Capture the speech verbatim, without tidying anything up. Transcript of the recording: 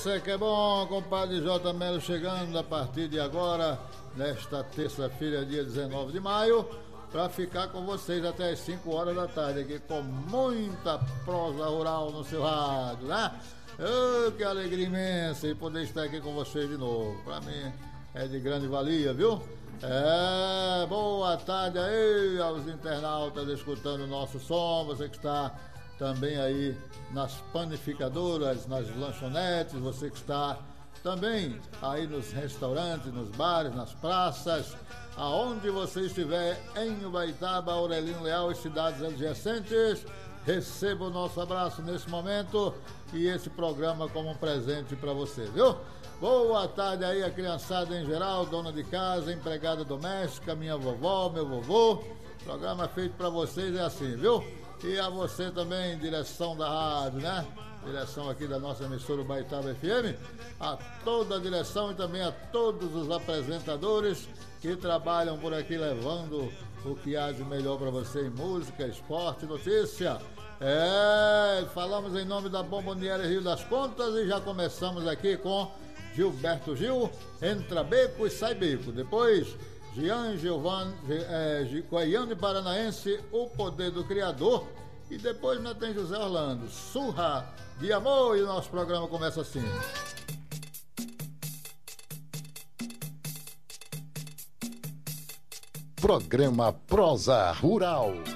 Esse que é bom, compadre J. Melo, chegando a partir de agora, nesta terça-feira, dia dezenove de maio, para ficar com vocês até as cinco horas da tarde, aqui com muita prosa rural no seu rádio, né? Oh, que alegria imensa e poder estar aqui com vocês de novo. Para mim é de grande valia, viu? É, boa tarde aí aos internautas escutando o nosso som, você que está também aí nas panificadoras, nas lanchonetes, você que está também aí nos restaurantes, nos bares, nas praças, aonde você estiver em Ubaitaba, Aurelino Leal e cidades adjacentes, receba o nosso abraço nesse momento e esse programa como um presente para você, viu? Boa tarde aí a criançada em geral, dona de casa, empregada doméstica, minha vovó, meu vovô. Programa feito para vocês é assim, viu? E a você também, direção da rádio, né? Direção aqui da nossa emissora Ubaitaba F M, a toda a direção e também a todos os apresentadores que trabalham por aqui levando o que há de melhor para você em música, esporte, notícia. É, falamos em nome da Bomboniere Rio das Contas e já começamos aqui com Gilberto Gil, Entra Beco e Sai Beco. Depois, Jean Giovanni, é, Goiânia Paranaense, O Poder do Criador. E depois nós tem José Orlando, Surra de Amor. E o nosso programa começa assim. Programa Prosa Rural.